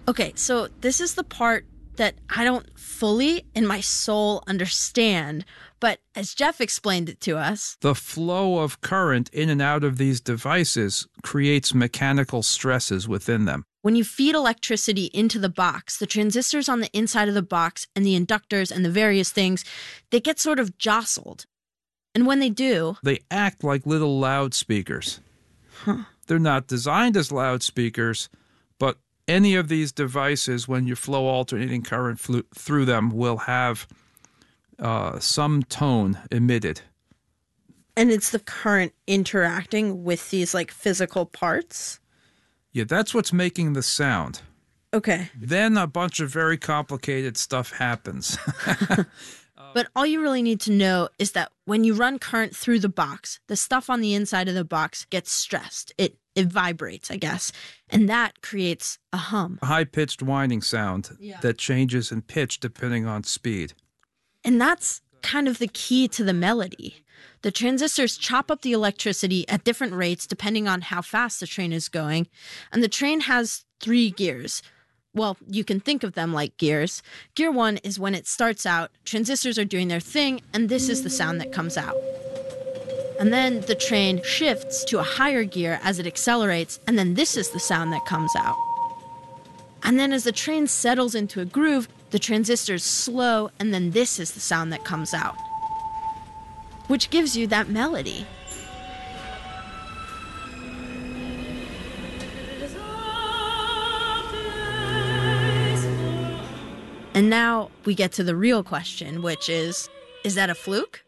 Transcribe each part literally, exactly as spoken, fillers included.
Okay, so this is the part that I don't fully in my soul understand, but as Jeff explained it to us, the flow of current in and out of these devices creates mechanical stresses within them. When you feed electricity into the box, the transistors on the inside of the box and the inductors and the various things, they get sort of jostled. And when they do, they act like little loudspeakers. Huh. They're not designed as loudspeakers, but any of these devices, when you flow alternating current fl- through them, will have uh, some tone emitted. And it's the current interacting with these like physical parts? Yeah, that's what's making the sound. Okay. Then a bunch of very complicated stuff happens. But all you really need to know is that when you run current through the box, the stuff on the inside of the box gets stressed. It it vibrates, I guess. And that creates a hum. A high-pitched whining sound yeah. that changes in pitch depending on speed. And that's kind of the key to the melody. The transistors chop up the electricity at different rates depending on how fast the train is going. And the train has three gears. Well, you can think of them like gears. Gear one is when it starts out, transistors are doing their thing, and this is the sound that comes out. And then the train shifts to a higher gear as it accelerates, and then this is the sound that comes out. And then as the train settles into a groove, the transistors slow, and then this is the sound that comes out, which gives you that melody. And now we get to the real question, which is, is that a fluke?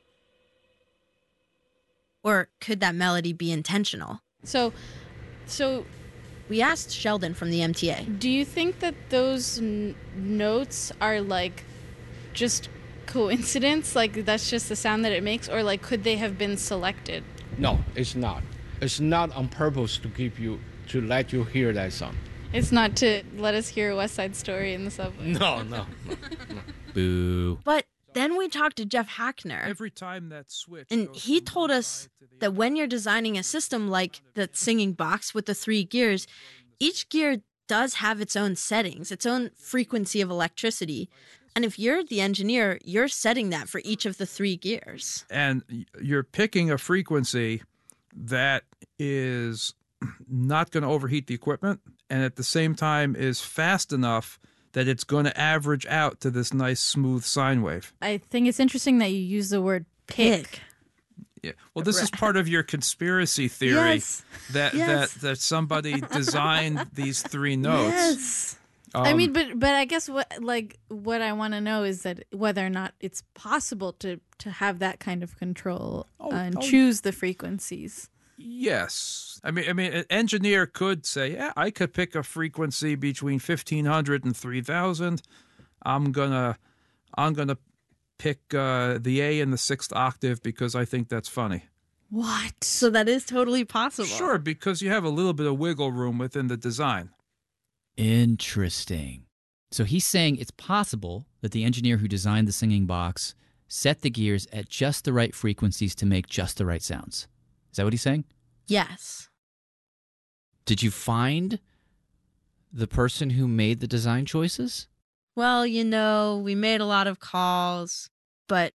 Or could that melody be intentional? So, so we asked Sheldon from the M T A. Do you think that those n- notes are like just coincidence? Like that's just the sound that it makes? Or like could they have been selected? No, it's not. It's not on purpose to keep you, to let you hear that sound. It's not to let us hear a West Side Story in the subway. No, no, no, no. Boo. But then we talked to Jeff Hackner. Every time that switch. And he told us that when you're designing a system like the singing box with the three gears, each gear does have its own settings, its own frequency of electricity. And if you're the engineer, you're setting that for each of the three gears. And you're picking a frequency that is not going to overheat the equipment, and at the same time is fast enough that it's going to average out to this nice smooth sine wave. I think it's interesting that you use the word pick. pick. Yeah. Well, this is part of your conspiracy theory yes. that, yes. that that somebody designed these three notes. Yes. Um, I mean, but but I guess what like what I want to know is that whether or not it's possible to to have that kind of control oh, and oh. choose the frequencies. Yes. I mean, I mean, an engineer could say, yeah, I could pick a frequency between fifteen hundred and three thousand. I'm going to I'm gonna pick uh, the A in the sixth octave because I think that's funny. What? So that is totally possible. Sure, because you have a little bit of wiggle room within the design. Interesting. So he's saying it's possible that the engineer who designed the singing box set the gears at just the right frequencies to make just the right sounds. Is that what he's saying? Yes. Did you find the person who made the design choices? Well, you know, we made a lot of calls, but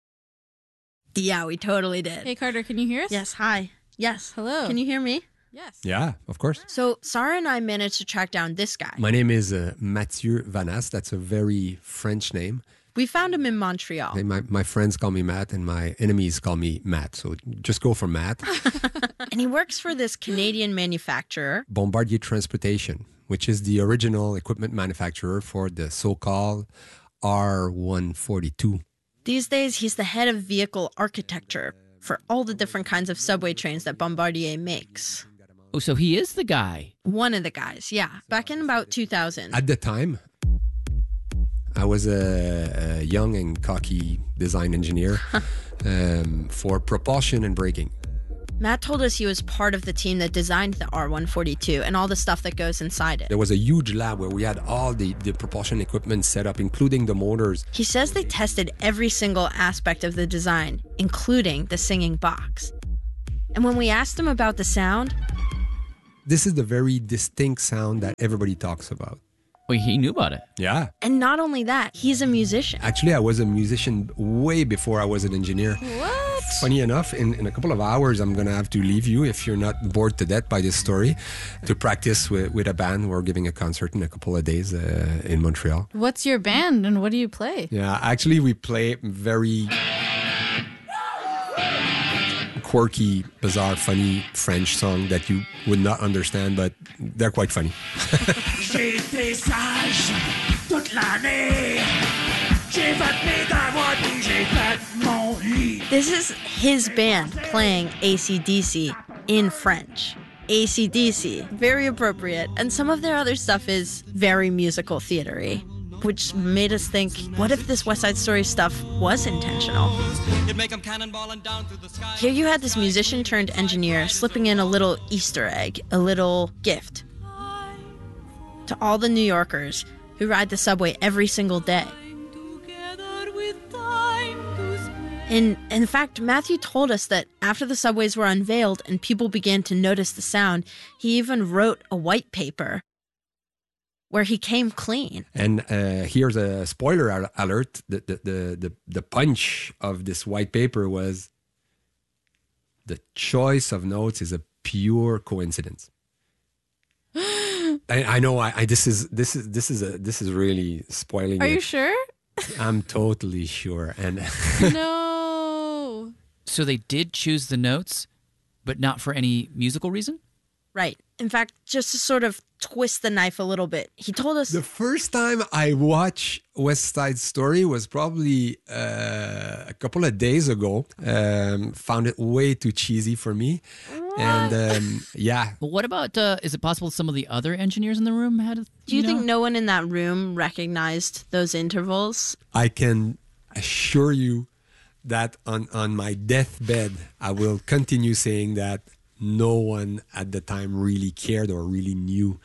yeah, we totally did. Hey, Carter, can you hear us? Yes, hi. Yes. Hello. Can you hear me? Yes. Yeah, of course. So Sarah and I managed to track down this guy. My name is uh, Mathieu Vanas. That's a very French name. We found him in Montreal. Hey, my, my friends call me Matt and my enemies call me Matt. So just go for Matt. And he works for this Canadian manufacturer, Bombardier Transportation, which is the original equipment manufacturer for the so-called R one forty-two. These days, he's the head of vehicle architecture for all the different kinds of subway trains that Bombardier makes. Oh, so he is the guy. One of the guys, yeah. Back in about two thousand. At the time, I was a, a young and cocky design engineer um, for propulsion and braking. Matt told us he was part of the team that designed the R one forty-two and all the stuff that goes inside it. There was a huge lab where we had all the, the propulsion equipment set up, including the motors. He says they tested every single aspect of the design, including the singing box. And when we asked him about the sound... This is the very distinct sound that everybody talks about. Well, he knew about it. Yeah. And not only that, he's a musician. Actually, I was a musician way before I was an engineer. What? Funny enough, in, in a couple of hours, I'm going to have to leave you, if you're not bored to death by this story, to practice with, with a band. We're giving a concert in a couple of days uh, in Montreal. What's your band and what do you play? Yeah, actually, we play very quirky, bizarre, funny French song that you would not understand, but they're quite funny. J'étais sage toute l'année. J'ai fait mes devoirs puis j'ai fait mon lit. This is his band playing A C D C in French. A C D C, very appropriate. And some of their other stuff is very musical theatery, which made us think, what if this West Side Story stuff was intentional? Here you had this musician turned engineer slipping in a little Easter egg, a little gift to all the New Yorkers who ride the subway every single day. In, in fact, Matthew told us that after the subways were unveiled and people began to notice the sound, he even wrote a white paper where he came clean. And uh, here's a spoiler al- alert. The, the, the, the, the punch of this white paper was the choice of notes is a pure coincidence. I, I know I, I this is this is this is a this is really spoiling Are it. you sure? I'm totally sure. And No. So they did choose the notes, but not for any musical reason? Right. In fact, just to sort of twist the knife a little bit, he told us the first time I watched West Side Story was probably uh, a couple of days ago. Um, found it way too cheesy for me. What? And um, yeah. But what about, uh, is it possible some of the other engineers in the room had? Do you know? think no one in that room recognized those intervals? I can assure you that on, on my deathbed, I will continue saying that no one at the time really cared or really knew.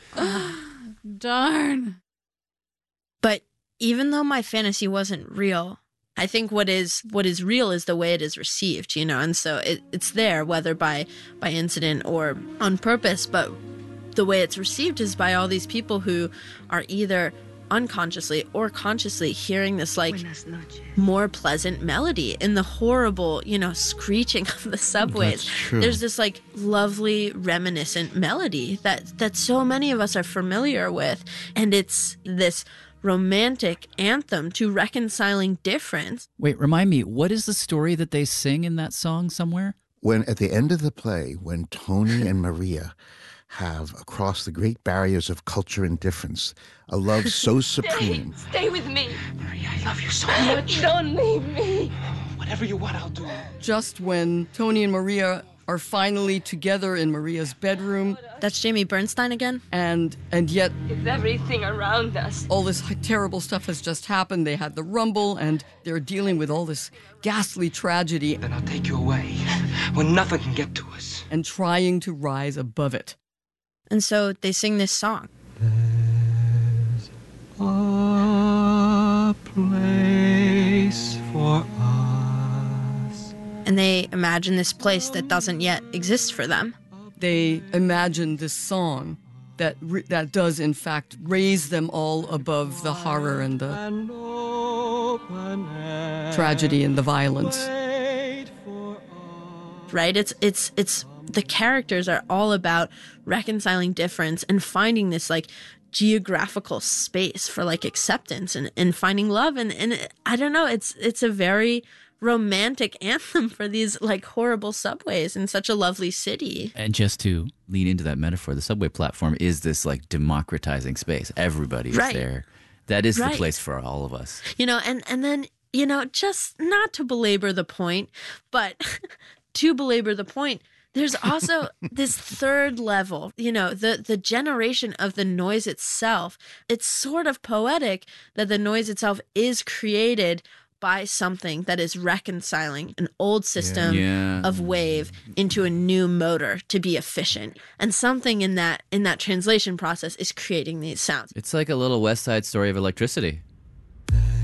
Darn. But even though my fantasy wasn't real, I think what is what is real is the way it is received, you know, and so it, it's there, whether by by incident or on purpose, but the way it's received is by all these people who are either unconsciously or consciously hearing this like more pleasant melody in the horrible, you know, screeching of the subways. There's this like lovely reminiscent melody that that so many of us are familiar with, and it's this romantic anthem to reconciling difference. Wait, remind me, what is the story that they sing in that song somewhere? When at the end of the play, when Tony and Maria have, across the great barriers of culture and difference, a love so supreme. Stay, stay with me. Maria, I love you so much. Don't leave me. Whatever you want, I'll do. Just when Tony and Maria are finally together in Maria's bedroom. That's Jamie Bernstein again. And and yet It's everything around us. all this terrible stuff has just happened. They had the rumble and they're dealing with all this ghastly tragedy. Then I'll take you away when nothing can get to us. And trying to rise above it. And so they sing this song. There's a place for us. And they imagine this place that doesn't yet exist for them. They imagine this song that re- that does in fact raise them all above the horror and the tragedy and the violence. Right? It's it's it's the characters are all about reconciling difference and finding this like geographical space for like acceptance and, and finding love and, and I don't know, it's it's a very romantic anthem for these like horrible subways in such a lovely city. And just to lean into that metaphor, the subway platform is this like democratizing space. Everybody is Right. there. That is Right. the place for all of us. You know, and and then, you know, just not to belabor the point, but to belabor the point, there's also this third level, you know, the, the generation of the noise itself. It's sort of poetic that the noise itself is created by something that is reconciling an old system Yeah. of wave into a new motor to be efficient. And something in that in that translation process is creating these sounds. It's like a little West Side Story of electricity.